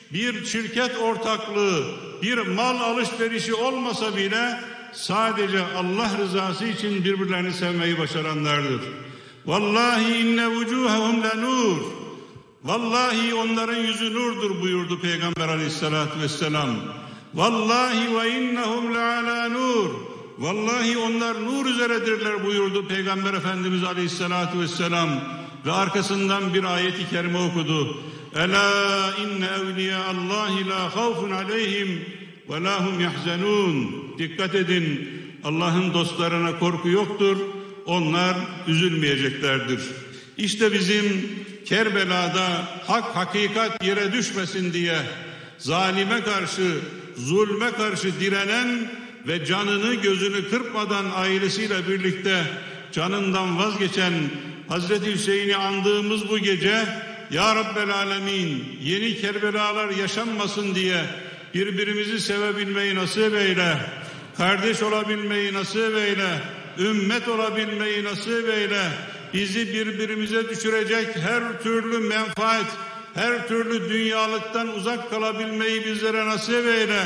bir şirket ortaklığı, bir mal alışverişi olmasa bile sadece Allah rızası için birbirlerini sevmeyi başaranlardır. Vallahi inne vucuhahum lenur. Vallahi onların yüzü nurdur buyurdu Peygamber Aleyhisselatü Vesselam. Vallahi ve innehum leala nur. Vallahi onlar nur üzeredirler buyurdu Peygamber Efendimiz Aleyhisselatü Vesselam. Ve arkasından bir ayet-i kerime okudu. Ela inne evliyaallahi la havfun aleyhim ve la hum yahzenun. Dikkat edin, Allah'ın dostlarına korku yoktur, onlar üzülmeyeceklerdir. İşte bizim Kerbela'da hak hakikat yere düşmesin diye zalime karşı, zulme karşı direnen ve canını gözünü kırpmadan ailesiyle birlikte canından vazgeçen Hazreti Hüseyin'i andığımız bu gece Ya Rabbel Alemin yeni Kerbelalar yaşanmasın diye birbirimizi sevebilmeyi nasip eyle, kardeş olabilmeyi nasip eyle, ümmet olabilmeyi nasip eyle, bizi birbirimize düşürecek her türlü menfaat, her türlü dünyalıktan uzak kalabilmeyi bizlere nasip eyle.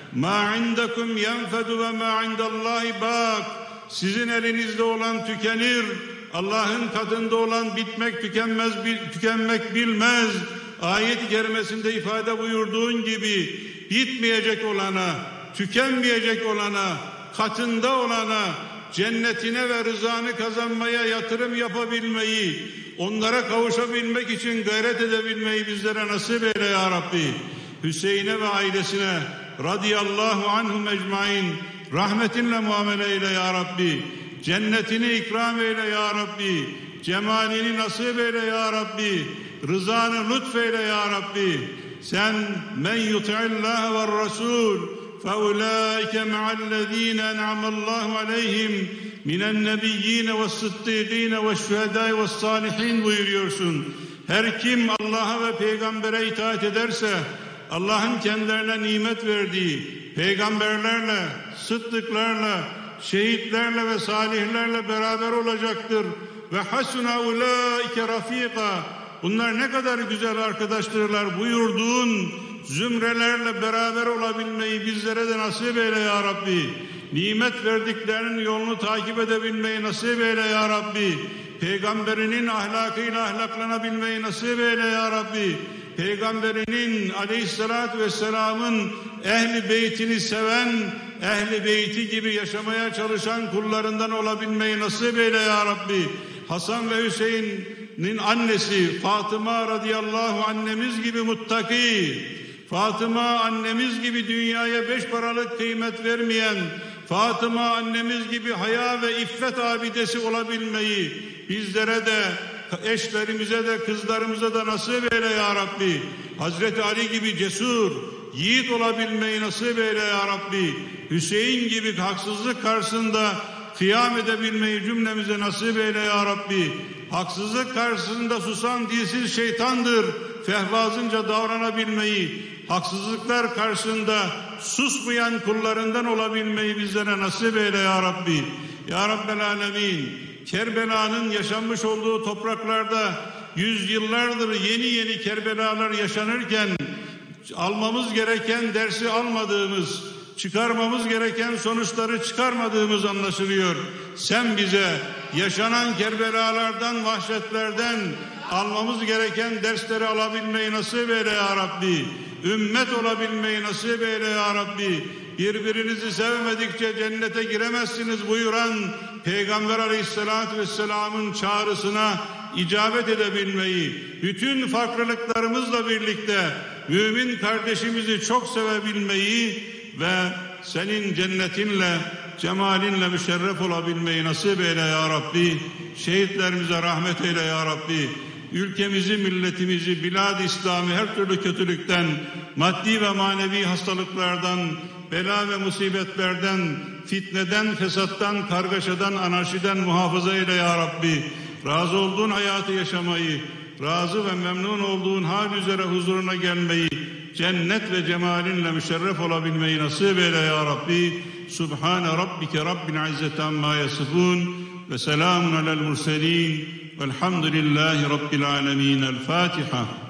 Ma indakum yenfedu ve ma indallahi bak. Sizin elinizde olan tükenir, Allah'ın katında olan bitmek tükenmez, tükenmek bilmez. Ayet-i kerimesinde ifade buyurduğun gibi bitmeyecek olana, tükenmeyecek olana, katında olana, cennetine ve rızanı kazanmaya yatırım yapabilmeyi, onlara kavuşabilmek için gayret edebilmeyi bizlere nasip eyle ya Rabbi. Hüseyin'e ve ailesine radıyallahu anhum ecmain rahmetinle muamele eyle ya Rabbi. Cennetini ikram eyle ya Rabbi. Cemalini nasip eyle ya Rabbi. Rızanı lütfeyle ya Rabbi. Sen men yuti'illâhe ve rasûl فَاُولَٰئِكَ مَعَ الَّذ۪ينَ اَنْعَمَ اللّٰهُ عَلَيْهِمْ مِنَ النَّبِيِّينَ وَالصِّدِّيقِينَ وَالشُّهَدَاءِ وَالصَّالِحِينَ buyuruyorsun. Her kim Allah'a ve peygambere itaat ederse Allah'ın kendilerine nimet verdiği peygamberlerle, sıddıklarla, şehitlerle ve salihlerle beraber olacaktır. Ve hasuna ulaike rafika. Bunlar ne kadar güzel arkadaştırlar buyurduğun zümrelerle beraber olabilmeyi bizlere de nasip eyle ya Rabbi. Nimet verdiklerinin yolunu takip edebilmeyi nasip eyle ya Rabbi. Peygamberinin ahlakıyla ahlaklanabilmeyi nasip eyle ya Rabbi. Peygamberinin aleyhissalatü vesselamın ehli beytini seven, ehli beyti gibi yaşamaya çalışan kullarından olabilmeyi nasip eyle ya Rabbi. Hasan ve Hüseyin'in annesi Fatıma radıyallahu annemiz gibi muttaki, Fatıma annemiz gibi dünyaya 5 paralık kıymet vermeyen, Fatıma annemiz gibi haya ve iffet abidesi olabilmeyi bizlere de, eşlerimize de, kızlarımıza da nasip eyle ya Rabbi. Hazreti Ali gibi cesur, yiğit olabilmeyi nasip eyle ya Rabbi. Hüseyin gibi haksızlık karşısında kıyam edebilmeyi cümlemize nasip eyle ya Rabbi. Haksızlık karşısında susan dilsiz şeytandır, fehvazınca davranabilmeyi, haksızlıklar karşısında susmayan kullarından olabilmeyi bizlere nasip eyle ya Rabbi. Ya Rabbel Alemin, Kerbela'nın yaşanmış olduğu topraklarda yüzyıllardır yeni Kerbelalar yaşanırken almamız gereken dersi almadığımız, çıkarmamız gereken sonuçları çıkarmadığımız anlaşılıyor. Sen bize yaşanan Kerbelalardan, vahşetlerden almamız gereken dersleri alabilmeyi nasip eyle ya Rabbi. Ümmet olabilmeyi nasip eyle ya Rabbi. Birbirinizi sevmedikçe cennete giremezsiniz buyuran Peygamber Aleyhisselatü Vesselam'ın çağrısına icabet edebilmeyi, bütün farklılıklarımızla birlikte mümin kardeşimizi çok sevebilmeyi ve senin cennetinle, cemalinle müşerref olabilmeyi nasip eyle ya Rabbi. Şehitlerimize rahmet eyle ya Rabbi. Ülkemizi, milletimizi, bilad-ı İslam'ı her türlü kötülükten, maddi ve manevi hastalıklardan, bela ve musibetlerden, fitneden, fesattan, kargaşadan, anarşiden muhafaza eyle ya Rabbi. Razı olduğun hayatı yaşamayı, razı ve memnun olduğun hal üzere huzuruna gelmeyi, cennet ve cemalinle müşerref olabilmeyi nasip eyle ya Rabbi. Subhane Rabbike Rabbil İzzeti amma yasifun ve selamun alel murselin velhamdülillahi Rabbil alemin. El Fatiha.